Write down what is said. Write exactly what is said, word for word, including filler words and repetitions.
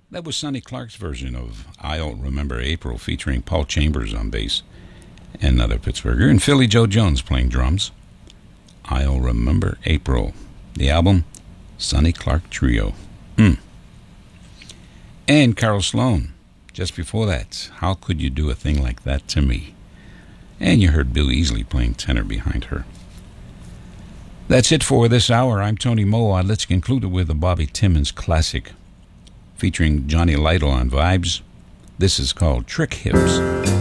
That was Sonny Clark's version of I'll Remember April, featuring Paul Chambers on bass and another Pittsburgher, and Philly Joe Jones playing drums. I'll Remember April. The album, Sonny Clark Trio. Mm. And Carol Sloan, just before that, How Could You Do a Thing Like That to Me? And you heard Bill Easley playing tenor behind her. That's it for this hour. I'm Tony Moa. Let's conclude it with a Bobby Timmons classic featuring Johnny Lytle on vibes. This is called Trick Hips.